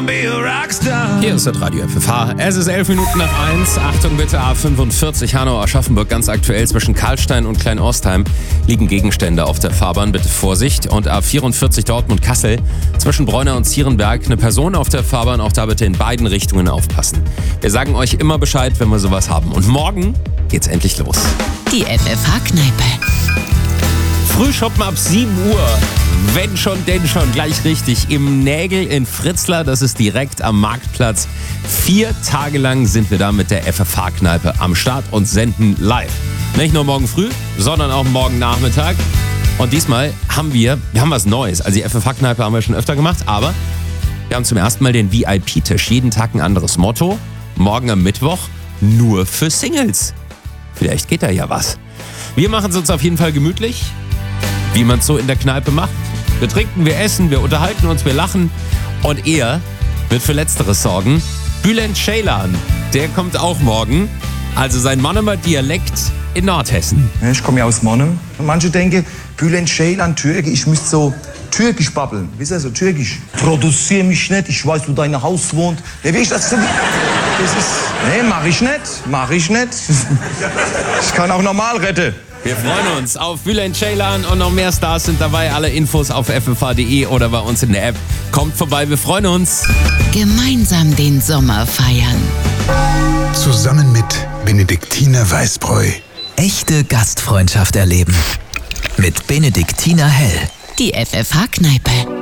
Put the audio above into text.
Hier ist das Radio FFH. Es ist 11 Minuten nach 1. Achtung bitte, A45 Hanau-Aschaffenburg. Ganz aktuell zwischen Karlstein und Klein-Ostheim liegen Gegenstände auf der Fahrbahn. Bitte Vorsicht. Und A44 Dortmund-Kassel zwischen Bräuner und Zierenberg. Eine Person auf der Fahrbahn. Auch da bitte in beiden Richtungen aufpassen. Wir sagen euch immer Bescheid, wenn wir sowas haben. Und morgen geht's endlich los. Die FFH-Kneipe. Frühshoppen ab 7 Uhr. Wenn schon, denn schon. Gleich richtig. Im Nägel in Fritzlar. Das ist direkt am Marktplatz. 4 Tage lang sind wir da mit der FFH-Kneipe am Start und senden live. Nicht nur morgen früh, sondern auch morgen Nachmittag. Und diesmal haben wir was Neues. Also die FFH-Kneipe haben wir schon öfter gemacht, aber wir haben zum ersten Mal den VIP-Tisch. Jeden Tag ein anderes Motto. Morgen am Mittwoch nur für Singles. Vielleicht geht da ja was. Wir machen es uns auf jeden Fall gemütlich, wie man es so in der Kneipe macht. Wir trinken, wir essen, wir unterhalten uns, wir lachen. Und er wird für Letzteres sorgen. Bülent Ceylan, der kommt auch morgen. Also sein Monomer Dialekt in Nordhessen. Ich komme ja aus Monnem. Manche denken, Bülent Ceylan, Türkisch, ich müsste so türkisch babbeln. Wisst ihr, so türkisch. Produziere mich nicht, ich weiß, wo dein Haus wohnt. Nee, wie ich das ist, nee, mach ich nicht. Ich kann auch normal retten. Wir freuen uns auf Bülent Ceylan und noch mehr Stars sind dabei. Alle Infos auf ffh.de oder bei uns in der App. Kommt vorbei, wir freuen uns. Gemeinsam den Sommer feiern. Zusammen mit Benediktiner Weißbräu. Echte Gastfreundschaft erleben. Mit Benediktiner Hell. Die FFH-Kneipe.